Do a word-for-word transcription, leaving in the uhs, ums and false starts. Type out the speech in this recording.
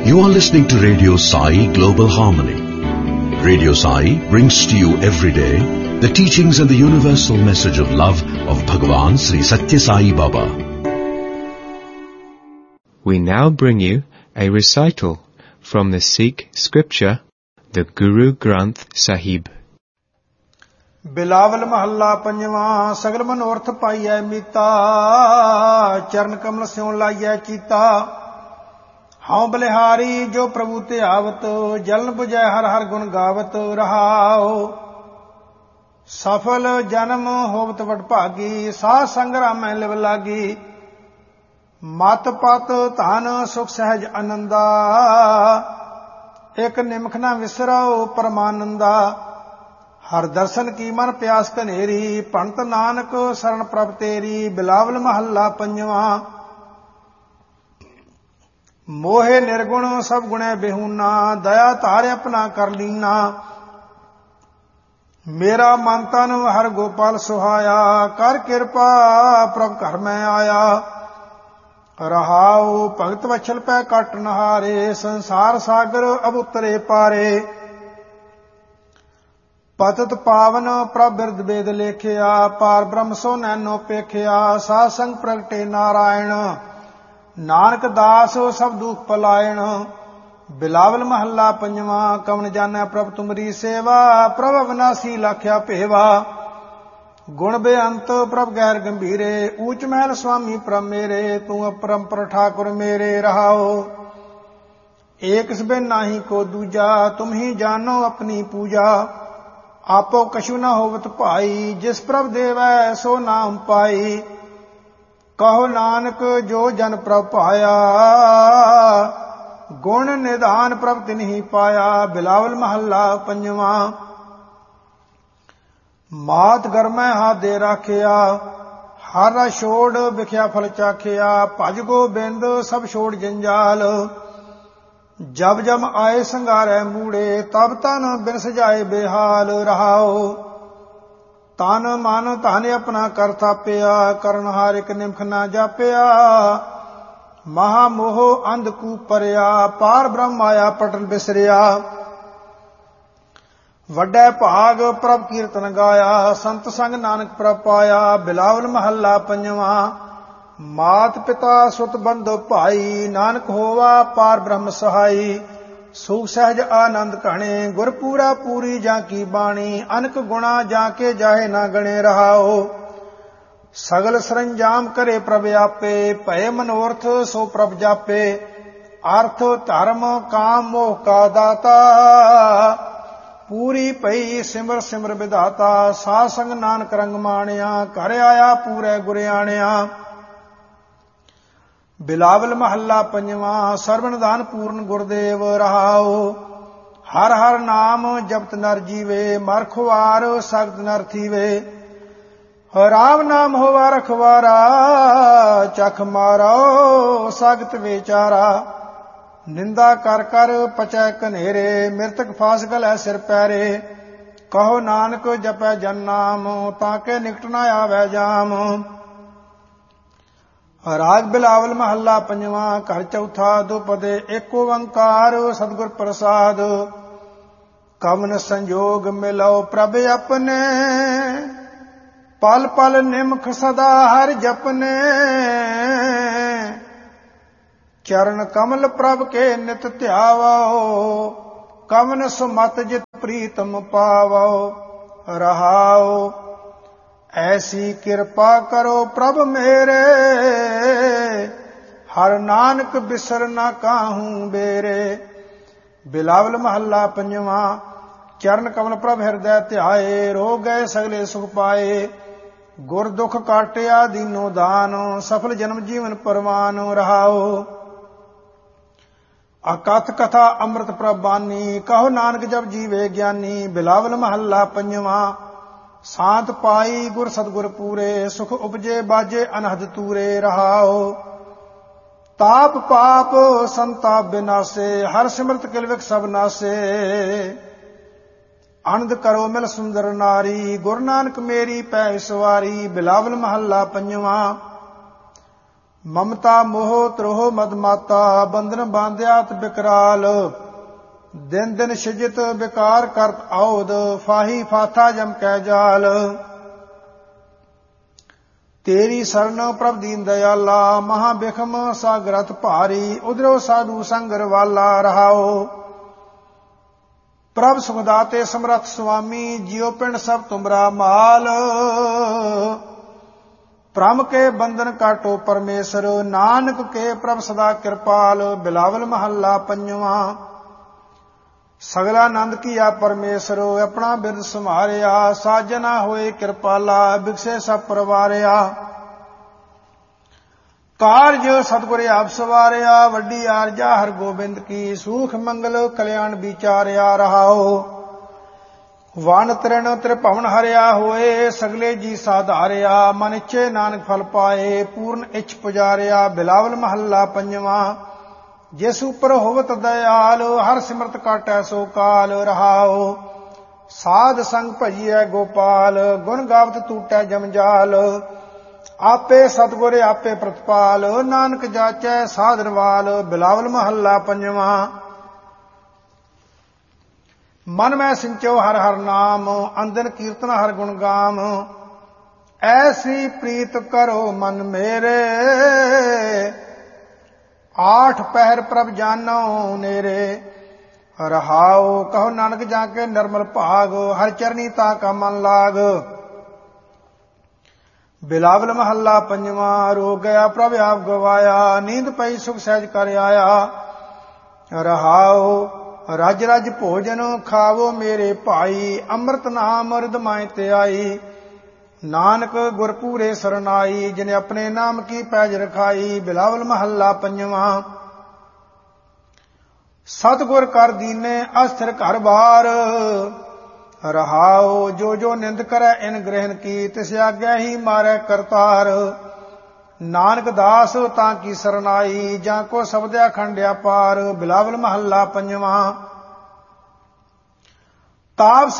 You are listening to Radio Sai Global Harmony. Radio Sai brings to you every day the teachings and the universal message of love of Bhagavan Sri Satya Sai Baba. We now bring you a recital from the Sikh scripture, the Guru Granth Sahib. Bilawal ਮਹੱਲਾ ਪੰਜਵਾਂ। ਸਗਲ ਮਨੋਰਥ ਪਾਈਐ ਮੀਤਾ, ਚਰਨ ਕਮਲ ਸਿਉ ਲਾਈਐ ਚੀਤਾ। ਹਉ ਬਲਿਹਾਰੀ ਜੋ ਪ੍ਰਭੂ ਤੇ ਆਵਤ, ਜਲਨ 부ਜੈ ਹਰ ਹਰ ਗੁਣ ਗਾਵਤ ਰਹਾਉ। ਸਫਲ ਜਨਮ ਹੋਵਤ ਵਡਭਾਗੀ, ਸਾਧ ਸੰਗ ਰਾਮੈ ਲਿਵ ਲਾਗੀ। ਮਤ ਪਤ ਧਨ ਸੁਖ ਸਹਿਜ ਆਨੰਦਾ, ਇਕ ਨਿਮਖ ਨਾ ਵਿਸਰਉ ਪਰਮਾਨੰਦਾ। ਹਰ ਦਰਸ਼ਨ ਕੀ ਮਨ ਪਿਆਸ ਕਨੇਰੀ, ਭੰਤ ਨਾਨਕ ਸਰਣ ਪ੍ਰਭ ਤੇਰੀ। ਬਿਲਾਵਲ ਮਹੱਲਾ ਪੰਜਵਾਂ। ਮੋਹੇ ਨਿਰਗੁਣ ਸਭ ਗੁਣੈ ਬਿਹੂਨਾ, ਦਇਆ ਧਾਰ ਆਪਣਾ ਕਰ ਲੀਨਾ। ਮੇਰਾ ਮਨ ਤਨ ਹਰ ਗੋਪਾਲ ਸੁਹਾਇਆ, ਕਰ ਕਿਰਪਾ ਪ੍ਰਭ ਘਰ ਮੈਂ ਆਇਆ। ਰਹਾਉ ਭਗਤ ਵਛਲ ਪੈ ਕਟ ਨਹਾਰੇ, ਸੰਸਾਰ ਸਾਗਰ ਅਬ ਉਤਰੇ ਪਾਰੇ। ਪਤਿਤ ਪਾਵਨ ਪ੍ਰਭ ਬਿਰਦ ਵੇਦ ਲੇਖਿਆ, ਪਾਰ ਬ੍ਰਹਮ ਸੋ ਨੈਨੋ ਪੇਖਿਆ। ਸਾਧ ਸੰਗ ਪ੍ਰਗਟੇ ਨਾਰਾਇਣ, ਨਾਨਕ ਦਾਸ ਸਭ ਦੁਖ ਪਲਾਇਣ। ਬਿਲਾਵਲ ਮਹੱਲਾ ਪੰਜਵਾਂ। ਕਵਣ ਜਾਣੈ ਪ੍ਰਭ ਤੁਮਰੀ ਸੇਵਾ, ਪ੍ਰਭ ਅਵਿਨਾਸੀ ਲਖਿਆ ਭੇਵਾ। ਗੁਣ ਬੇਅੰਤ ਪ੍ਰਭ ਗਹਿਰ ਗੰਭੀਰੇ, ਊਚ ਮਹਿਲ ਸੁਆਮੀ ਪ੍ਰਭ ਮੇਰੇ। ਤੂੰ ਅਪਰੰਪਰ ਠਾਕੁਰ ਮੇਰੇ ਰਹਾਓ, ਏਕ ਸਬਿਨ ਨਾਹੀ ਕੋ ਦੂਜਾ। ਤੁਮ ਹੀ ਜਾਣੋ ਆਪਣੀ ਪੂਜਾ, ਆਪੋ ਕਛੂ ਨਾ ਹੋਵਤ ਭਾਈ। ਜਿਸ ਪ੍ਰਭ ਦੇਵੈ ਸੋ ਨਾਮ ਪਾਈ, ਕਹੋ ਨਾਨਕ ਜੋ ਜਨ ਪ੍ਰਭ ਪਾਇਆ। ਗੁਣ ਨਿਧਾਨ ਪ੍ਰਭ ਤਿਨਹੀ ਪਾਇਆ। ਬਿਲਾਵਲ ਮਹੱਲਾ ਪੰਜਵਾਂ। ਮਾਤ ਗਰਮੈ ਹਾਥ ਦੇ ਰਾਖਿਆ, ਹਰ ਰਾ ਛੋੜ ਵਿਖਿਆ ਫਲ ਚਾਖਿਆ। ਭਜ ਗੋਬਿੰਦ ਸਭ ਛੋੜ ਜੰਜਾਲ, ਜਬ ਜਬ ਆਏ ਸੰਗਾਰੈ ਮੂੜੇ। ਤਬ ਤਨ ਬਿਨ ਸਜਾਏ ਬੇਹਾਲ ਰਹਾਓ। ਤਨ ਮਨ ਧਨ ਆਪਣਾ ਕਰ ਥਾਪਿਆ, ਕਰਨ ਹਾਰ ਇਕ ਨਿਮਖ ਨਾ ਜਾਪਿਆ। ਮਹਾ ਮੋਹ ਅੰਧ ਕੂ ਪਰਿਆ, ਪਾਰ ਬ੍ਰਹਮ ਆਇਆ ਪਟਲ ਬਿਸਰਿਆ। ਵੱਡਾ ਭਾਗ ਪ੍ਰਭ ਕੀਰਤਨ ਗਾਇਆ, ਸੰਤ ਸੰਗ ਨਾਨਕ ਪ੍ਰਭ ਪਾਇਆ। ਬਿਲਾਵਲ ਮਹੱਲਾ ਪੰਜਵਾਂ। ਮਾਤ ਪਿਤਾ ਸੁਤ ਬੰਧੁ ਭਾਈ, ਨਾਨਕ ਹੋਵਾ ਪਾਰ ਬ੍ਰਹਮ ਸਹਾਈ। ਸੁਖ ਸਹਿਜ ਆਨੰਦ ਘਣੇ, ਗੁਰ ਪੂਰਾ ਪੂਰੀ ਜਾਂ ਕੀ ਬਾਣੀ। ਅਨਕ ਗੁਣਾ ਜਾਂ ਕੇ ਜਾਹੇ ਨਾ ਗਣੇ ਰਹਾਓ। ਸਗਲ ਸਰੰਜਾਮ ਕਰੇ ਪ੍ਰਭ ਆਪੇ, ਭਏ ਮਨੋਰਥ ਸੋ ਪ੍ਰਭ ਜਾਪੇ। ਅਰਥ ਧਰਮ ਕਾਮ ਮੋਹ ਕਾ ਦਾਤਾ, ਪੂਰੀ ਪਈ ਸਿਮਰ ਸਿਮਰ ਵਿਧਾਤਾ। ਸਾਧ ਸੰਗ ਨਾਨਕ ਰੰਗ ਮਾਣਿਆ, ਘਰ ਆਇਆ ਪੂਰੇ ਗੁਰਿਆਣਿਆ। ਬਿਲਾਵਲ ਮਹੱਲਾ ਪੰਜਵਾਂ। ਸਰਵਣ ਦਾਨ ਪੂਰਨ ਗੁਰਦੇਵ ਰਹਾਉ, ਹਰ ਹਰ ਨਾਮ ਜਪਤ ਨਰ ਜੀਵੇ। ਮਰ ਖੁਆਰ ਸਖਤ ਨਰ ਥੀਵੇ, ਰਾਮ ਨਾਮ ਹੋਵਾ ਰਖਵਾਰਾ। ਚਖ ਮਾਰੋ ਸਖਤ ਵਿਚਾਰਾ, ਨਿੰਦਾ ਕਰ ਕਰ ਪਚੈ ਕਨੇਰੇ। ਮਿਰਤਕ ਫਾਸ ਗਲੈ ਸਿਰ ਪੈਰੇ, ਕਹੋ ਨਾਨਕ ਜਪੈ ਜਨ ਨਾਮ। ਤਾਂ ਕੇ ਨਿਕਟ ਨਾ ਆਵੈ ਜਾਮ। ਰਾਗ ਬਿਲਾਵਲ ਮਹੱਲਾ ਪੰਜਵਾਂ। ਘਰ ਚੌਥਾ। ਦੁਪਦੇ ਏਕ ਓੰਕਾਰ ਸਤਿਗੁਰ ਪ੍ਰਸਾਦ। ਕਵਨ ਸੰਜੋਗ ਮਿਲਉ ਪ੍ਰਭ ਆਪਣੇ, ਪਲ ਪਲ ਨਿਮਖ ਸਦਾ ਹਰਿ ਜਪਨੇ। ਚਰਨ ਕਮਲ ਪ੍ਰਭ ਕੇ ਨਿਤ ਧਿਆਵੋ, ਕਵਨ ਸੁਮਤ ਜਿਤ ਪ੍ਰੀਤਮ ਪਾਵੋ ਰਹਾਉ। ਐਸੀ ਕਿਰਪਾ ਕਰੋ ਪ੍ਰਭ ਮੇਰੇ, ਹਰ ਨਾਨਕ ਬਿਸਰ ਨਾ ਕਾਹੂ ਬੇਰੇ। ਬਿਲਾਵਲ ਮਹੱਲਾ ਪੰਜਵਾਂ। ਚਰਨ ਕਮਲ ਪ੍ਰਭ ਹਿਰਦੈ ਧਿਆਏ, ਰੋਗ ਗਏ ਸਗਲੇ ਸੁਖ ਪਾਏ। ਗੁਰ ਦੁਖ ਕਾਟਿਆ ਦੀਨੋ ਦਾਨ, ਸਫਲ ਜਨਮ ਜੀਵਨ ਪਰਵਾਨ ਰਹਾਓ। ਅਕਥ ਕਥਾ ਅੰਮ੍ਰਿਤ ਪ੍ਰਭ ਬਾਨੀ, ਕਹੋ ਨਾਨਕ ਜਪ ਜੀਵੇ ਗਿਆਨੀ। ਬਿਲਾਵਲ ਮਹੱਲਾ ਪੰਜਵਾਂ। ਸਾਤ ਪਾਈ ਗੁਰ ਸਤਿਗੁਰ ਪੂਰੇ, ਸੁਖ ਉਪਜੇ ਬਾਜੇ ਅਨਹਦ ਤੂਰੇ ਰਹਾਓ। ਤਾਪ ਪਾਪ ਸੰਤਾਪ ਬਿਨਾਸੇ, ਹਰ ਸਿਮਰਤ ਕਿਲਵਿਕ ਸਭ ਨਾਸੇ। ਅਨੰਦ ਕਰੋ ਮਿਲ ਸੁੰਦਰ ਨਾਰੀ, ਗੁਰੂ ਨਾਨਕ ਮੇਰੀ ਪੈ ਸਵਾਰੀ। ਬਿਲਾਵਲ ਮਹੱਲਾ ਪੰਜਵਾਂ। ਮਮਤਾ ਮੋਹ ਤਰੋਹ ਮਦ ਮਾਤਾ, ਬੰਧਨ ਬਾਂਧਿਆਤ ਬਿਕਰਾਲ। ਦਿਨ ਦਿਨ ਸਿਜਤ ਵਿਕਾਰ ਕਰਤ ਆਉਦ, ਫਾਹੀ ਫਾਥਾ ਜਮ ਕੈ ਜਾਲ। ਤੇਰੀ ਸਰਣ ਪ੍ਰਭ ਦੀਨ ਦਇਆਲਾ, ਮਹਾ ਬਿਖਮ ਸਾਗਰਥ ਭਾਰੀ। ਉਧਰੋ ਸਾਧੂ ਸੰਗਰ ਵਾਲਾ ਰਹਾਓ। ਪ੍ਰਭ ਸੁਖਦਾਤੇ ਸਮਰਥ ਸੁਆਮੀ, ਜਿਉ ਪਿੰਡ ਸਭ ਤੁਮਰਾ ਮਾਲ। ਭ੍ਰਮ ਕੇ ਬੰਧਨ ਕਾਟੋ ਪਰਮੇਸ਼ਰ, ਨਾਨਕ ਕੇ ਪ੍ਰਭ ਸਦਾ ਕਿਰਪਾਲ। ਬਿਲਾਵਲ ਮਹੱਲਾ ਪੰਜਵਾਂ। ਸਗਲਾ ਆਨੰਦ ਕੀਆ ਪਰਮੇਸ਼ਰ, ਆਪਣਾ ਬਿਰਦ ਸੰਭਾਰਿਆ। ਸਾਜਨਾ ਹੋਏ ਕਿਰਪਾਲਾ, ਬਿਕਸੇ ਸਭ ਪਰਵਾਰਿਆ। ਕਾਰਜ ਸਤਿਗੁਰ ਆਪ ਸਵਾਰਿਆ, ਵੱਡੀ ਆਰਜਾ ਹਰ ਗੋਬਿੰਦ ਕੀ। ਸੂਖ ਮੰਗਲ ਕਲਿਆਣ ਵਿਚਾਰਿਆ ਰਹਾਓ। ਵਨ ਤ੍ਰਿਣ ਤ੍ਰਿਭਵਨ ਹਰਿਆ ਹੋਏ, ਸਗਲੇ ਜੀ ਸਾਧਾਰਿਆ। ਮਨ ਇੱਛੇ ਨਾਨਕ ਫਲ ਪਾਏ, ਪੂਰਨ ਇੱਛ ਪੁਜਾਰਿਆ। ਬਿਲਾਵਲ ਮਹੱਲਾ ਪੰਜਵਾਂ। ਜਿਸ ਉਪਰ ਹੋਵਤ ਦਇਆਲ, ਹਰ ਸਿਮਰਤ ਕਾਟੈ ਸੋ ਕਾਲ ਰਹਾਓ। ਸਾਧ ਸੰਗ ਭਜੀਐ ਗੋਪਾਲ, ਗੁਣ ਗਾਵਤ ਟੂਟੈ ਜਮਜਾਲ। ਆਪੇ ਸਤਿਗੁਰ ਆਪੇ ਪ੍ਰਤਪਾਲ, ਨਾਨਕ ਜਾਚੈ ਸਾਧਨਵਾਲ। ਬਿਲਾਵਲ ਮਹੱਲਾ ਪੰਜਵਾਂ। ਮਨ ਮੈਂ ਸਿੰਚੋ ਹਰ ਹਰ ਨਾਮ, ਅੰਦਨ ਕੀਰਤਨ ਹਰ ਗੁਣ ਗਾਮ। ਐਸੀ ਪ੍ਰੀਤ ਕਰੋ ਮਨ ਮੇਰੇ, ਆਠ ਪਹਿਰ ਪ੍ਰਭ ਜਾਨੋ ਨੇਰੇ। ਰਹਾਉ ਕਹੋ ਨਾਨਕ ਜਾ ਕੇ ਨਰਮਲ ਭਾਗ, ਹਰ ਚਰਨੀ ਤਾ ਕਾ ਮਨ ਲਾਗ। ਬਿਲਾਵਲ ਮਹੱਲਾ ਪੰਜਵਾਂ। ਰੋ ਗਿਆ ਪ੍ਰਭ ਆਪ ਗਵਾਇਆ, ਨੀਂਦ ਪਈ ਸੁਖ ਸਹਿਜ ਕਰ ਆਇਆ। ਰਹਾਉ ਰਜ ਰਜ ਭੋਜਨ ਖਾਵੋ ਮੇਰੇ ਭਾਈ, ਅੰਮ੍ਰਿਤ ਨਾਮ ਰਿਦ ਮਾਇ ਤੇ ਆਈ। ਨਾਨਕ ਗੁਰ ਪੂਰੇ ਸਰਨਾਈ, ਜਿਨੇ ਆਪਣੇ ਨਾਮ ਕੀ ਪੈਜ ਰਖਾਈ। ਬਿਲਾਵਲ ਮਹੱਲਾ ਪੰਜਵਾਂ। ਸਤਿਗੁਰ ਕਰ ਦੀਨੇ ਅਸਥਿਰ ਘਰ ਬਾਰ। ਰਹਾਉ ਜੋ ਜੋ ਨਿੰਦ ਕਰੈ ਇਨ ਗ੍ਰਹਿਣ ਕੀ, ਤਿਸ ਆਗਿਆ ਹੀ ਮਾਰੈ ਕਰਤਾਰ। ਨਾਨਕ ਦਾਸ ਤਾਂ ਕੀ ਸਰਨਾਈ, ਜਾਂ ਕੋ ਸ਼ਬਦ ਅਖੰਡਿਆ ਪਾਰ। ਬਿਲਾਵਲ ਮਹੱਲਾ ਪੰਜਵਾਂ। ਤਾਪ